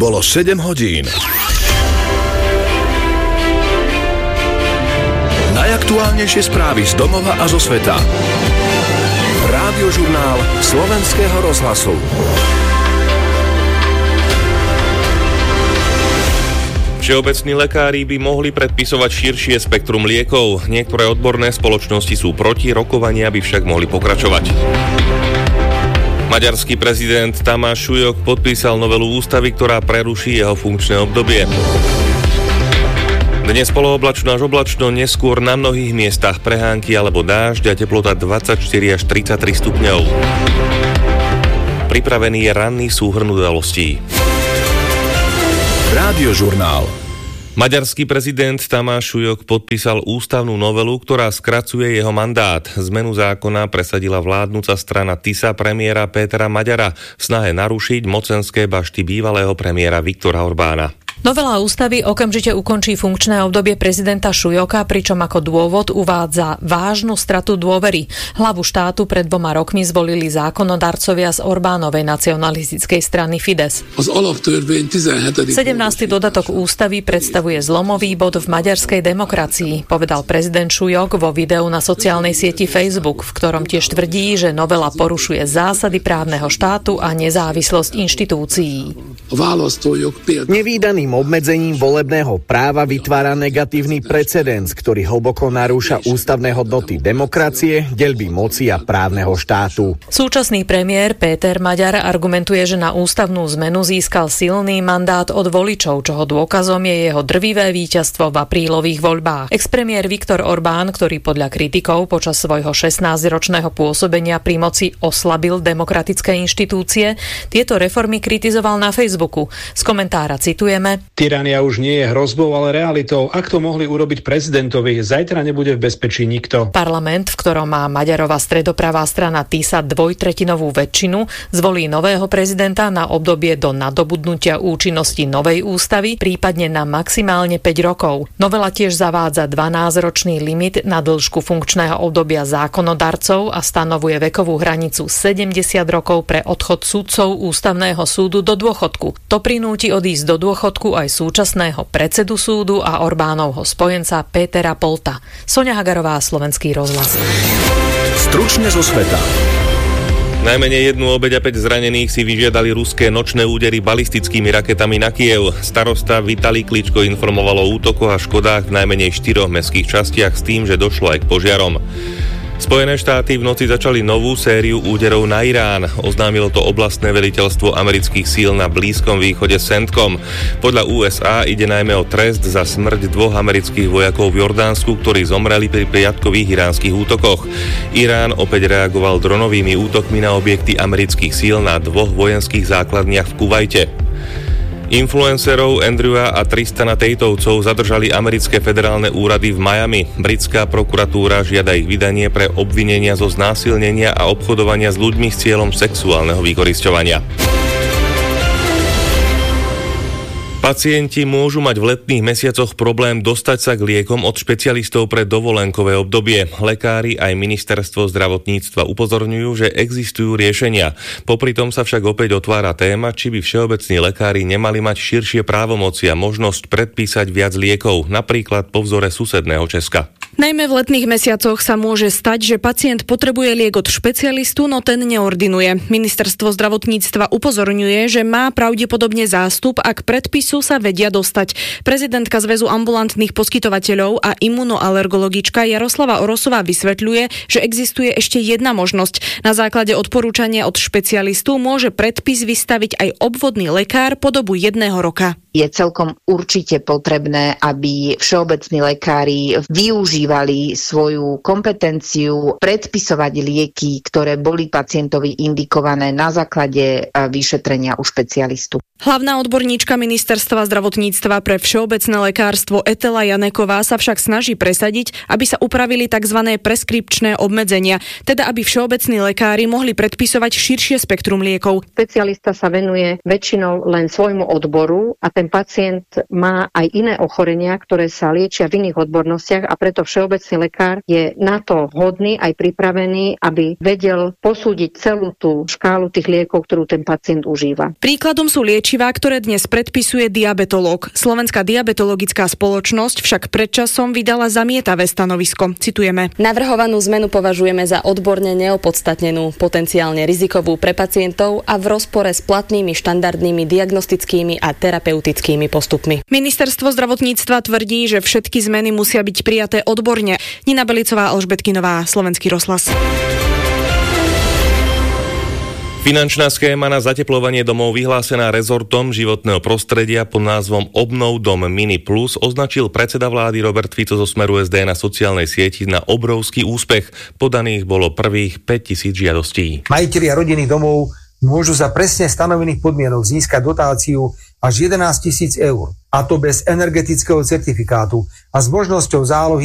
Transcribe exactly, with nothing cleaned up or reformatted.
Bolo sedem hodín. Najaktuálnejšie správy z domova a zo sveta. Rádiožurnál Slovenského rozhlasu. Všeobecní lekári by mohli predpisovať širšie spektrum liekov. Niektoré odborné spoločnosti sú proti, rokovania by však mohli pokračovať. Maďarský prezident Tamáš Šujok podpísal novelu ústavy, ktorá preruší jeho funkčné obdobie. Dnes polooblačno až oblačno, neskôr na mnohých miestach prehánky alebo dážď a teplota dvadsaťštyri až tridsaťtri stupňov. Pripravený je ranný súhrn udalostí. Rádiožurnál. Maďarský prezident Tamáš Šujok podpísal ústavnú novelu, ktorá skracuje jeho mandát. Zmenu zákona presadila vládnuca strana TISA premiéra Pétera Maďara v snahe narušiť mocenské bašty bývalého premiéra Viktora Orbána. Novela ústavy okamžite ukončí funkčné obdobie prezidenta Šujoka, pričom ako dôvod uvádza vážnu stratu dôvery. Hlavu štátu pred dvoma rokmi zvolili zákonodarcovia z Orbánovej nacionalistickej strany Fidesz. sedemnásty dodatok ústavy predstavuje zlomový bod v maďarskej demokracii, povedal prezident Šujok vo videu na sociálnej sieti Facebook, v ktorom tiež tvrdí, že novela porušuje zásady právneho štátu a nezávislosť inštitúcií. Nevídaným obmedzením volebného práva vytvára negatívny precedens, ktorý hlboko narúša ústavné hodnoty demokracie, deľby moci a právneho štátu. Súčasný premiér Péter Maďar argumentuje, že na ústavnú zmenu získal silný mandát od voličov, čoho dôkazom je jeho drvivé víťazstvo v aprílových voľbách. Expremiér Viktor Orbán, ktorý podľa kritikov počas svojho šestnásťročného pôsobenia pri moci oslabil demokratické inštitúcie, tieto reformy kritizoval na Facebooku. Z komentára citujeme: Tyrania už nie je hrozbou, ale realitou. Ak to mohli urobiť prezidentovi, zajtra nebude v bezpečí nikto. Parlament, v ktorom má Maďarová stredopravá strana TISA dvojtretinovú väčšinu, zvolí nového prezidenta na obdobie do nadobudnutia účinnosti novej ústavy, prípadne na maximálne päť rokov. Novela tiež zavádza dvanásťročný limit na dĺžku funkčného obdobia zákonodarcov a stanovuje vekovú hranicu sedemdesiat rokov pre odchod sudcov ústavného súdu do dôchodku. To prinúti odísť do dôchodku aj súčasného predsedu súdu a Orbánovho spojenca Pétera Polta. Soňa Hagarová, Slovenský rozhlas. Stručne zo sveta. Najmenej jednu obeť a päť zranených si vyžiadali ruské nočné údery balistickými raketami na Kyjev. Starosta Vitalij Kličko informoval o útokoch a škodách v najmenej štyroch mestských častiach s tým, že došlo aj k požiarom. Spojené štáty v noci začali novú sériu úderov na Irán. Oznámilo to oblastné veliteľstvo amerických síl na Blízkom východe CENTCOM. Podľa ú es á ide najmä o trest za smrť dvoch amerických vojakov v Jordánsku, ktorí zomreli pri piatkových iránskych útokoch. Irán opäť reagoval dronovými útokmi na objekty amerických síl na dvoch vojenských základniach v Kuvajte. Influencerov Andrewa a Tristana Tateovcov zadržali americké federálne úrady v Miami. Britská prokuratúra žiada ich vydanie pre obvinenia zo znásilnenia a obchodovania s ľuďmi s cieľom sexuálneho vykorisťovania. Pacienti môžu mať v letných mesiacoch problém dostať sa k liekom od špecialistov pre dovolenkové obdobie. Lekári aj ministerstvo zdravotníctva upozorňujú, že existujú riešenia. Popri tom sa však opäť otvára téma, či by všeobecní lekári nemali mať širšie právomoci a možnosť predpísať viac liekov, napríklad po vzore susedného Česka. Najmä v letných mesiacoch sa môže stať, že pacient potrebuje liek od špecialistu, no ten neordinuje. Ministerstvo zdravotníctva upozorňuje, že má pravdepodobne zástup, ak predpisu sa vedia dostať. Prezidentka Zväzu ambulantných poskytovateľov a imunoalergologička Jaroslava Orosová vysvetľuje, že existuje ešte jedna možnosť. Na základe odporúčania od špecialistu môže predpis vystaviť aj obvodný lekár po dobu jedného roka. Je celkom určite potrebné, aby všeobecní lekári využívali svoju kompetenciu predpisovať lieky, ktoré boli pacientovi indikované na základe vyšetrenia u špecialistu. Hlavná odborníčka ministerstva zdravotníctva pre všeobecné lekárstvo Etela Janeková sa však snaží presadiť, aby sa upravili tzv. Preskripčné obmedzenia, teda aby všeobecní lekári mohli predpisovať širšie spektrum liekov. Špecialista sa venuje väčšinou len svojmu odboru a ten pacient má aj iné ochorenia, ktoré sa liečia v iných odbornostiach a preto všeobecný lekár je na to vhodný aj pripravený, aby vedel posúdiť celú tú škálu tých liekov, ktorú ten pacient užíva. Príkladom sú liečivá, ktoré dnes predpisuje diabetológ. Slovenská diabetologická spoločnosť však predčasom vydala zamietavé stanovisko. Citujeme. Navrhovanú zmenu považujeme za odborne neopodstatnenú, potenciálne rizikovú pre pacientov a v rozpore s platnými štandardnými diagnostickými a terapeutickými postupmi. Ministerstvo zdravotníctva tvrdí, že všetky zmeny musia byť prijaté odborne. Nina Belicová, Alžbetkinová, Slovenský rozhlas. Finančná schéma na zateplovanie domov vyhlásená rezortom životného prostredia pod názvom Obnov dom Mini Plus označil predseda vlády Robert Fico zo Smeru es dé na sociálnej sieti na obrovský úspech. Podaných bolo prvých päťtisíc žiadostí. Majitelia rodinných domov môžu za presne stanovených podmienok získať dotáciu až jedenásť tisíc eur, a to bez energetického certifikátu a s možnosťou zálohy